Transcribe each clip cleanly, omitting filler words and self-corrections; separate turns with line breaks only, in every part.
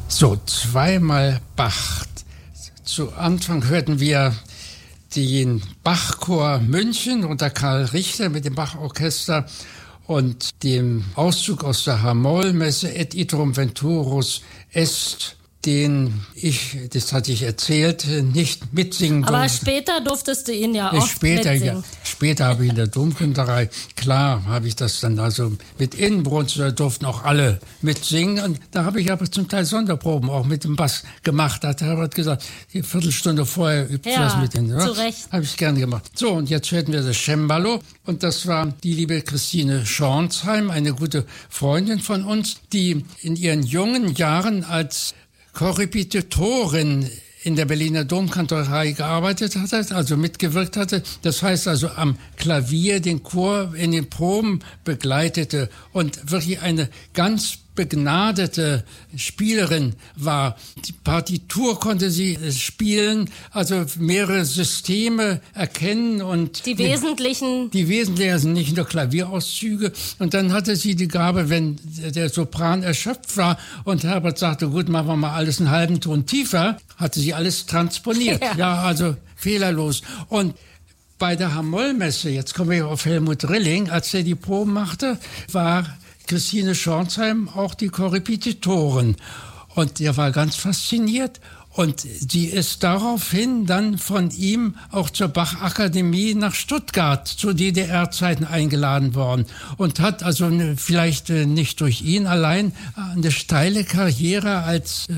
So, zweimal Bach. Zu Anfang hörten wir den Bachchor München unter Karl Richter mit dem Bachorchester und dem Auszug aus der H-Moll-Messe Et Iterum Venturus Est, den ich, das hatte ich erzählt, nicht mitsingen durfte.
Aber später durftest du ihn ja oft mitsingen.
Ja, später habe ich in der Domkünstlerei, klar, habe ich das dann also mit Innenbrunst, da durften auch alle mitsingen. Und da habe ich aber zum Teil Sonderproben auch mit dem Bass gemacht. Da hat Herbert gesagt, die Viertelstunde vorher übt das mit denen.
Zu Recht.
Habe ich gerne gemacht. So, und jetzt hörten wir das Cembalo. Und das war die liebe Christine Schornsheim, eine gute Freundin von uns, die in ihren jungen Jahren als Korrepetitorin in der Berliner Domkantorei gearbeitet hatte, also mitgewirkt hatte. Das heißt also am Klavier den Chor in den Proben begleitete und wirklich eine ganz begnadete Spielerin war. Die Partitur konnte sie spielen, also mehrere Systeme erkennen und
die wesentlichen
sind nicht nur Klavierauszüge. Und dann hatte sie die Gabe, wenn der Sopran erschöpft war und Herbert sagte, gut, machen wir mal alles einen halben Ton tiefer, hatte sie alles transponiert. Ja, also fehlerlos. Und bei der H-Moll-Messe, jetzt kommen wir auf Helmut Rilling, als er die Proben machte, war Christine Schornsheim auch die Korrepetitorin. Und der war ganz fasziniert. Und sie ist daraufhin dann von ihm auch zur Bachakademie nach Stuttgart zu DDR-Zeiten eingeladen worden und hat also vielleicht nicht durch ihn allein eine steile Karriere als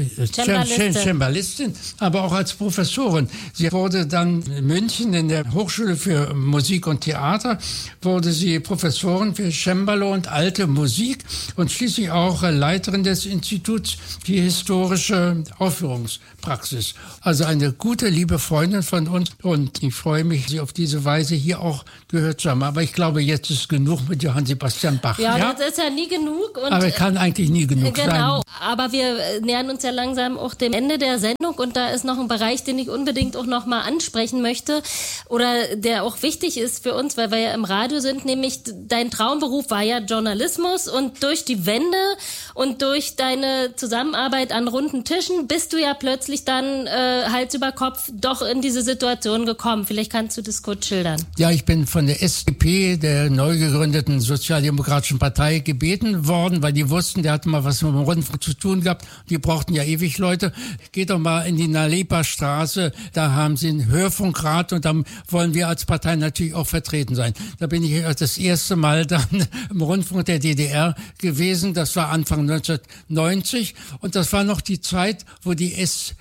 Cembalistin, aber auch als Professorin. Sie wurde dann in München in der Hochschule für Musik und Theater, wurde sie Professorin für Cembalo und alte Musik und schließlich auch Leiterin des Instituts für historische Aufführungspraxis. Also eine gute, liebe Freundin von uns und ich freue mich, sie auf diese Weise hier auch gehört zu haben. Aber ich glaube, jetzt ist genug mit Johann Sebastian Bach.
Ja, das ist ja nie genug. Und
aber kann eigentlich nie genug sein.
Genau, aber wir nähern uns ja langsam auch dem Ende der Sendung und da ist noch ein Bereich, den ich unbedingt auch noch mal ansprechen möchte oder der auch wichtig ist für uns, weil wir ja im Radio sind, nämlich dein Traumberuf war ja Journalismus und durch die Wende und durch deine Zusammenarbeit an runden Tischen bist du ja plötzlich dann Hals über Kopf doch in diese Situation gekommen. Vielleicht kannst du das kurz schildern.
Ja, ich bin von der SDP, der neu gegründeten Sozialdemokratischen Partei, gebeten worden, weil die wussten, der hatte mal was mit dem Rundfunk zu tun gehabt. Die brauchten ja ewig Leute. Geht doch mal in die Nalepa-Straße, da haben sie einen Hörfunkrat und da wollen wir als Partei natürlich auch vertreten sein. Da bin ich das erste Mal dann im Rundfunk der DDR gewesen. Das war Anfang 1990 und das war noch die Zeit, wo die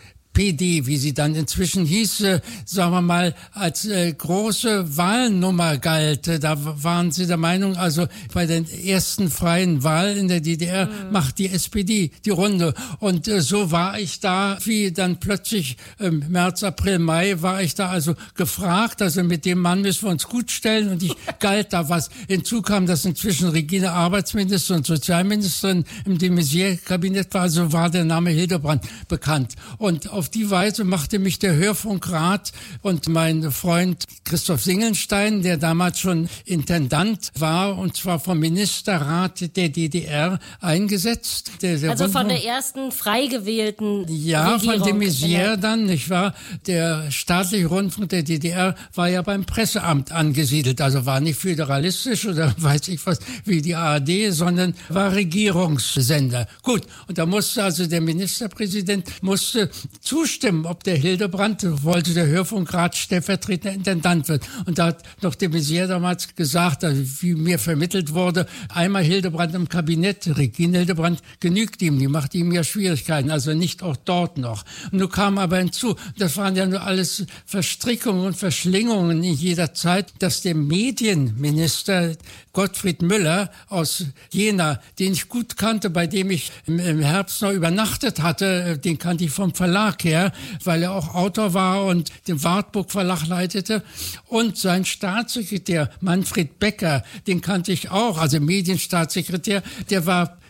SPD, wie sie dann inzwischen hieß, sagen wir mal, als große Wahlnummer galt. Da waren sie der Meinung, also bei der ersten freien Wahl in der DDR macht die SPD die Runde. Und so war ich da, wie dann plötzlich März, April, Mai war ich da also gefragt, also mit dem Mann müssen wir uns gut stellen und ich galt da was. Hinzu kam, dass inzwischen Regine Arbeitsminister und Sozialministerin im de Maizière-Kabinett war, also war der Name Hildebrand bekannt. Und auf die Weise machte mich der Hörfunkrat und mein Freund Christoph Singelstein, der damals schon Intendant war, und zwar vom Ministerrat der DDR eingesetzt.
Also von der ersten frei gewählten
Ja,
Regierung.
von de Maizière dann, nicht wahr? Der staatliche Rundfunk der DDR war ja beim Presseamt angesiedelt, also war nicht föderalistisch oder weiß ich was, wie die ARD, sondern war Regierungssender. Gut, und da musste also der Ministerpräsident zustimmen, ob der Hildebrand, wollte der Hörfunkrat stellvertretender Intendant wird. Und da hat noch de Maizière damals gesagt, also wie mir vermittelt wurde, einmal Hildebrand im Kabinett, Regine Hildebrand genügt ihm, die macht ihm ja Schwierigkeiten, also nicht auch dort noch. Und nun kam aber hinzu, das waren ja nur alles Verstrickungen und Verschlingungen in jeder Zeit, dass der Medienminister Gottfried Müller aus Jena, den ich gut kannte, bei dem ich im Herbst noch übernachtet hatte, den kannte ich vom Verlag her, weil er auch Autor war und den Wartburg Verlag leitete. Und sein Staatssekretär Manfred Becker, den kannte ich auch, also Medienstaatssekretär, der war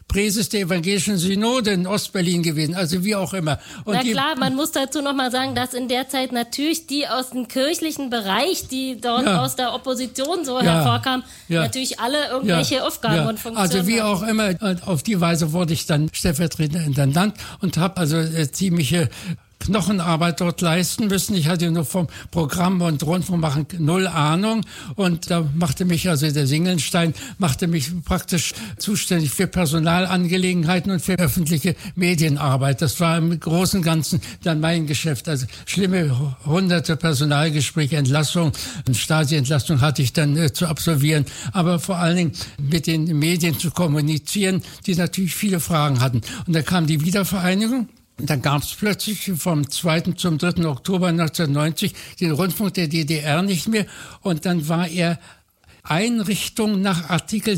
Präses der Evangelischen Synode in Ostberlin gewesen, also wie auch immer. Und
na klar, man muss dazu nochmal sagen, dass in der Zeit natürlich die aus dem kirchlichen Bereich, die dort aus der Opposition so hervorkamen, natürlich alle irgendwelche Aufgaben und Funktionen.
Also wie auch immer, auf die Weise wurde ich dann stellvertretender Intendant und habe also ziemliche Knochenarbeit dort leisten müssen. Ich hatte nur vom Programm und Rundfunk machen null Ahnung und da machte mich also der Singelstein praktisch zuständig für Personalangelegenheiten und für öffentliche Medienarbeit. Das war im Großen und Ganzen dann mein Geschäft. Also schlimme hunderte Personalgespräche, Entlassung, Stasi-Entlassung hatte ich dann zu absolvieren, aber vor allen Dingen mit den Medien zu kommunizieren, die natürlich viele Fragen hatten. Und da kam die Wiedervereinigung. Dann gab es plötzlich vom 2. zum 3. Oktober 1990 den Rundfunk der DDR nicht mehr. Und dann war er Einrichtung nach Artikel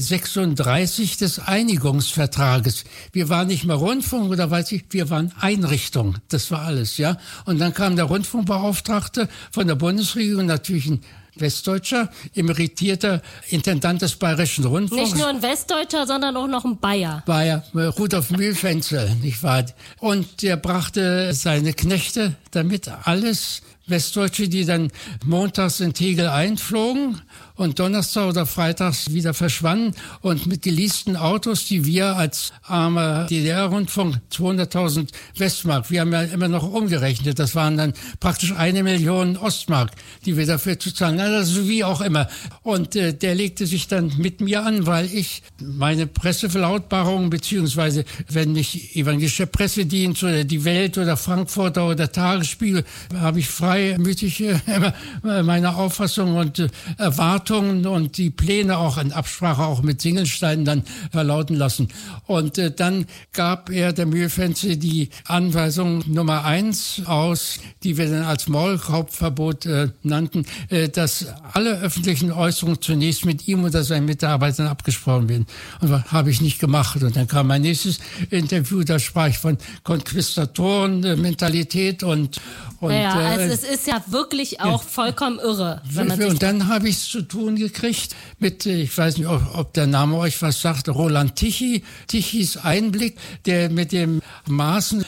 36 des Einigungsvertrages. Wir waren nicht mehr Rundfunk oder weiß ich, wir waren Einrichtung. Das war alles, ja. Und dann kam der Rundfunkbeauftragte von der Bundesregierung, natürlich ein Westdeutscher, emeritierter Intendant des Bayerischen Rundfunks.
Nicht nur ein Westdeutscher, sondern auch noch ein Bayer.
Rudolf Mühlfenzel, nicht wahr? Und der brachte seine Knechte damit, alles Westdeutsche, die dann montags in Tegel einflogen und Donnerstag oder Freitags wieder verschwanden und mit geleasten Autos, die wir als armer DDR-Rundfunk 200.000 Westmark, wir haben ja immer noch umgerechnet, das waren dann praktisch 1 Million Ostmark, die wir dafür zu zahlen, also wie auch immer. Und der legte sich dann mit mir an, weil ich meine Presseverlautbarungen, beziehungsweise wenn nicht evangelischer Pressedienst oder die Welt oder Frankfurter oder Tagesspiegel, habe ich freimütig meine Auffassung und Erwartungen und die Pläne auch in Absprache auch mit Singelstein dann verlauten lassen. Und dann gab er, der Mühlfenzel, die Anweisung Nummer 1 aus, die wir dann als Maulkorbverbot nannten, dass alle öffentlichen Äußerungen zunächst mit ihm oder seinen Mitarbeitern abgesprochen werden. Und das habe ich nicht gemacht. Und dann kam mein nächstes Interview, da sprach ich von Konquistatoren, Mentalität und
also es ist ja wirklich auch vollkommen irre.
Und dann habe ich es zu tun gekriegt mit, ich weiß nicht, ob der Name euch was sagt, Roland Tichy, Tichys Einblick, der mit dem Maaßen,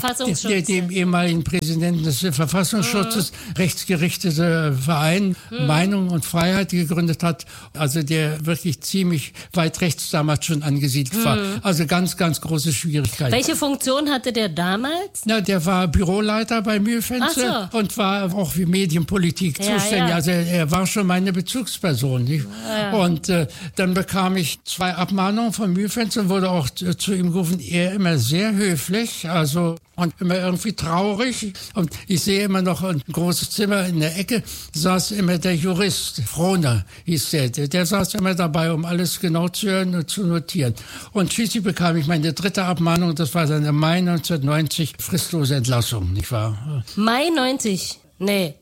dem ehemaligen Präsidenten des Verfassungsschutzes, rechtsgerichtete Verein Meinung und Freiheit gegründet hat, also der wirklich ziemlich weit rechts damals schon angesiedelt war. Also ganz, ganz große Schwierigkeiten.
Welche Funktion hatte der damals?
Na, der war Büroleiter bei Mühlfenzel und war auch für Medienpolitik zuständig. Ja. Also er war schon meine Bezugsperson. Nicht? Ja. Und dann bekam ich 2 Abmahnungen von Mühlfenzel, wurde auch zu ihm gerufen. Er immer sehr höflich, also und immer irgendwie traurig. Und ich sehe immer noch ein großes Zimmer in der Ecke, saß immer der Jurist, Frohner hieß der saß immer dabei, um alles genau zu hören und zu notieren. Und schließlich bekam ich meine 3. Abmahnung, das war dann im Mai 1990, fristlose Entlassung, nicht wahr?
Mai 90? Nee.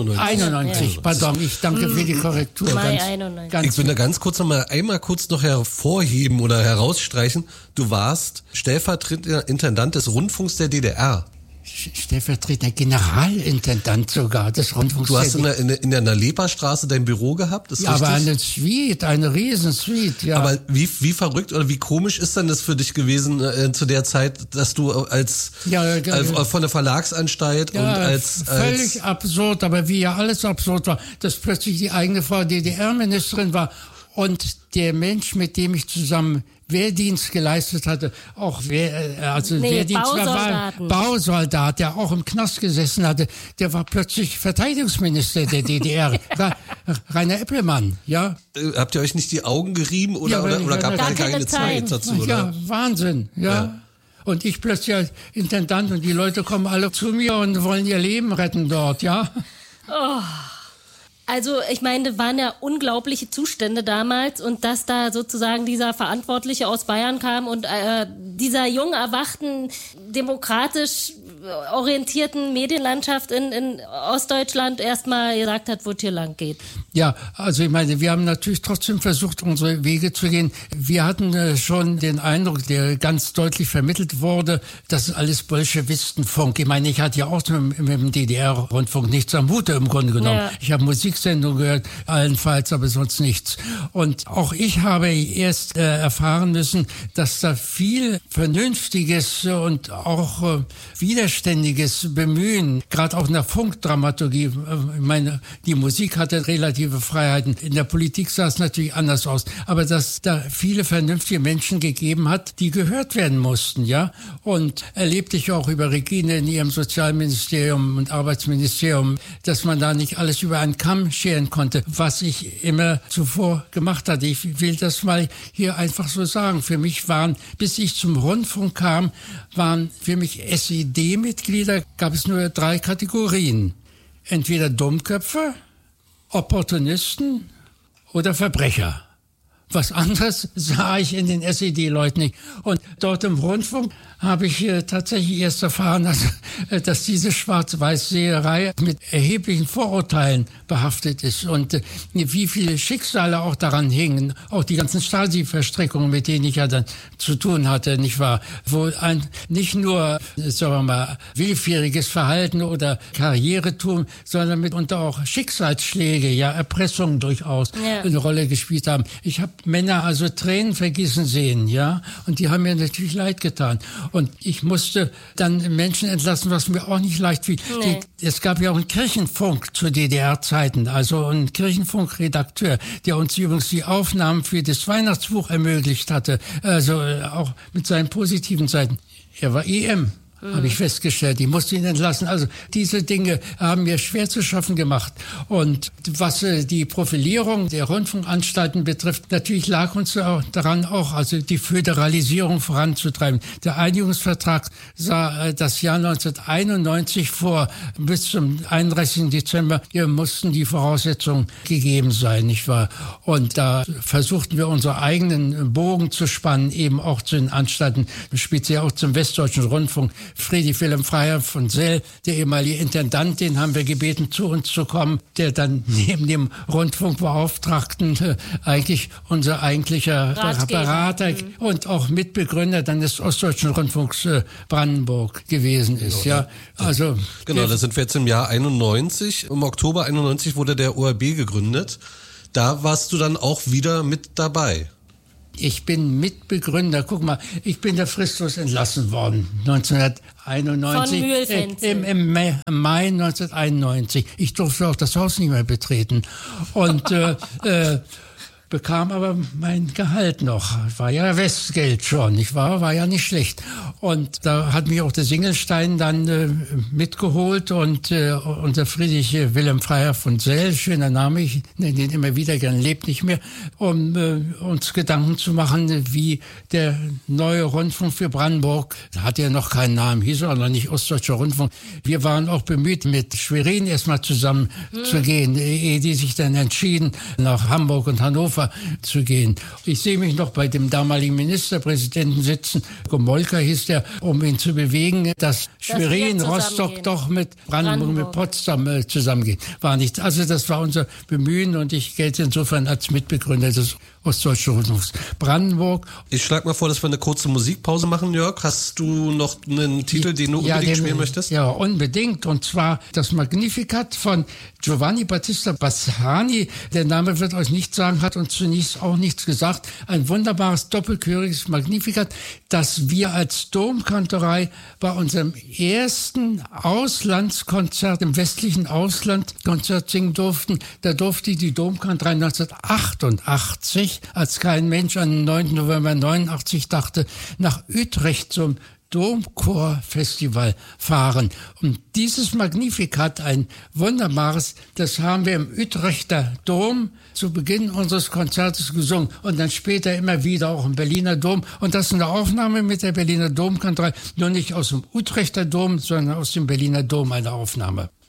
91.
Pardon, ich danke für die Korrektur.
Mai 91.
Ich will da ganz kurz einmal kurz noch hervorheben oder herausstreichen. Du warst stellvertretender Intendant des Rundfunks der DDR.
Stellvertretender Generalintendant sogar des Rundfunks.
Du hast in der Nalepa-Straße dein Büro gehabt, ist
ja,
richtig?
Aber eine Suite, eine Riesensuite, ja.
Aber wie verrückt oder wie komisch ist denn das für dich gewesen zu der Zeit, dass du von der Verlagsanstalt und als
völlig absurd, aber wie ja alles absurd war, dass plötzlich die eigene Frau DDR-Ministerin war und der Mensch, mit dem ich zusammen Wehrdienst geleistet hatte, auch Wehrdienst war Bausoldat, der auch im Knast gesessen hatte, der war plötzlich Verteidigungsminister der DDR, Rainer Eppelmann, ja.
Habt ihr euch nicht die Augen gerieben oder gab es keine Zeit dazu? Oder?
Ja, Wahnsinn, ja. Und ich plötzlich als Intendant und die Leute kommen alle zu mir und wollen ihr Leben retten dort, ja.
Oh. Also ich meine, das waren ja unglaubliche Zustände damals und dass da sozusagen dieser Verantwortliche aus Bayern kam und dieser jung erwachten, demokratisch orientierten Medienlandschaft in Ostdeutschland erstmal gesagt hat, wo es hier lang geht.
Ja, also ich meine, wir haben natürlich trotzdem versucht, unsere Wege zu gehen. Wir hatten schon den Eindruck, der ganz deutlich vermittelt wurde, das ist alles Bolschewistenfunk. Ich meine, ich hatte ja auch mit dem DDR-Rundfunk nichts am Hute im Grunde genommen. Ja. Ich habe Musiksendungen gehört, allenfalls, aber sonst nichts. Und auch ich habe erst erfahren müssen, dass da viel vernünftiges und auch widerständiges Bemühen, gerade auch in der Funkdramaturgie, ich meine, die Musik hatte relativ Freiheiten. In der Politik sah es natürlich anders aus. Aber dass da viele vernünftige Menschen gegeben hat, die gehört werden mussten, ja. Und erlebte ich auch über Regine in ihrem Sozialministerium und Arbeitsministerium, dass man da nicht alles über einen Kamm scheren konnte, was ich immer zuvor gemacht hatte. Ich will das mal hier einfach so sagen. Für mich waren, bis ich zum Rundfunk kam, waren für mich SED-Mitglieder, gab es nur 3 Kategorien. Entweder Dummköpfe, Opportunisten oder Verbrecher. Was anderes sah ich in den SED-Leuten nicht. Und dort im Rundfunk habe ich tatsächlich erst erfahren, dass diese Schwarz-Weiß-Seherei mit erheblichen Vorurteilen behaftet ist und wie viele Schicksale auch daran hingen, auch die ganzen Stasi-Verstrickungen, mit denen ich ja dann zu tun hatte, nicht wahr? Wo nicht nur, sagen wir mal, willfähriges Verhalten oder Karrieretum, sondern mitunter auch Schicksalsschläge, ja, Erpressungen durchaus eine Rolle gespielt haben. Ich habe Männer also Tränen vergießen sehen, ja, und die haben mir natürlich leid getan. Und ich musste dann Menschen entlassen, was mir auch nicht leicht fiel. Nee. Es gab ja auch einen Kirchenfunk zu DDR-Zeiten, also einen Kirchenfunkredakteur, der uns übrigens die Aufnahmen für das Weihnachtsbuch ermöglicht hatte, also auch mit seinen positiven Seiten. Er war EM. Habe ich festgestellt. Ich musste ihn entlassen. Also diese Dinge haben mir schwer zu schaffen gemacht. Und was die Profilierung der Rundfunkanstalten betrifft, natürlich lag uns auch daran, also die Föderalisierung voranzutreiben. Der Einigungsvertrag sah das Jahr 1991 vor. Bis zum 31. Dezember mussten die Voraussetzungen gegeben sein, nicht wahr? Und da versuchten wir unsere eigenen Bogen zu spannen, eben auch zu den Anstalten, speziell auch zum Westdeutschen Rundfunk. Friedrich Wilhelm Freiherr von Sell, der ehemalige Intendant, den haben wir gebeten, zu uns zu kommen, der dann neben dem Rundfunkbeauftragten eigentlich unser eigentlicher Berater und auch Mitbegründer dann des Ostdeutschen Rundfunks Brandenburg gewesen ist. Ja, also
genau, da sind wir jetzt im Jahr 91. Im Oktober 91 wurde der ORB gegründet. Da warst du dann auch wieder mit dabei.
Ich bin Mitbegründer. Guck mal, ich bin da fristlos entlassen worden, 1991. Im Mai 1991. Ich durfte auch das Haus nicht mehr betreten. Und bekam aber mein Gehalt noch. War ja Westgeld schon, nicht wahr? War ja nicht schlecht. Und da hat mich auch der Singelstein dann mitgeholt und unser Friedrich Wilhelm Freiherr von Sell, schöner Name, ich nenne ihn immer wieder gern, lebt nicht mehr, um uns Gedanken zu machen, wie der neue Rundfunk für Brandenburg, da hatte ja noch keinen Namen, hieß er noch nicht Ostdeutscher Rundfunk. Wir waren auch bemüht, mit Schwerin erstmal zusammen zu gehen, ehe die sich dann entschieden, nach Hamburg und Hannover zu gehen. Ich sehe mich noch bei dem damaligen Ministerpräsidenten sitzen, Gomolka hieß der, um ihn zu bewegen, dass Schwerin, Rostock doch mit Brandenburg, mit Potsdam zusammengehen. War nicht. Also das war unser Bemühen und ich gelte insofern als Mitbegründer des Ostdeutschen Rundfunks Brandenburg.
Ich schlage mal vor, dass wir eine kurze Musikpause machen, Jörg. Hast du noch einen Titel, den du unbedingt spielen möchtest?
Ja, unbedingt. Und zwar das Magnificat von Giovanni Battista Bassani. Der Name wird euch nichts sagen, hat uns zunächst auch nichts gesagt. Ein wunderbares doppelchöriges Magnificat, das wir als Domkantorei bei unserem ersten Auslandskonzert im westlichen Ausland Konzert singen durften. Da durfte die Domkantorei 1988, als kein Mensch an den 9. November 89 dachte, nach Utrecht zum Domchor-Festival fahren. Und dieses Magnificat, ein wunderbares, das haben wir im Utrechter Dom zu Beginn unseres Konzertes gesungen und dann später immer wieder auch im Berliner Dom. Und das ist eine Aufnahme mit der Berliner Domkantorei, nur nicht aus dem Utrechter Dom, sondern aus dem Berliner Dom eine Aufnahme.